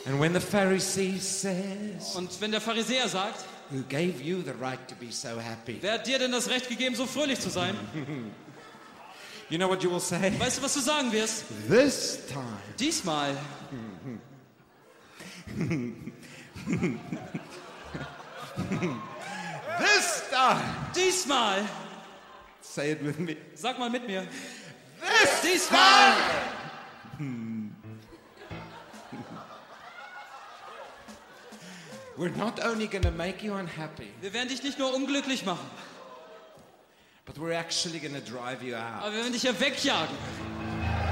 And when the Pharisee says, Und wenn der Pharisäer sagt, who gave you the right to be so happy? wer hat dir denn das Recht gegeben, so fröhlich zu sein? You know what you will say? Weißt du, was du sagen wirst? This time. Diesmal. This time. Diesmal. Say it with me. Sag mal mit mir. Diesmal. We're not only going to make you unhappy, Wir werden dich nicht nur unglücklich machen, but we're actually going to drive you out. aber wir werden dich ja wegjagen.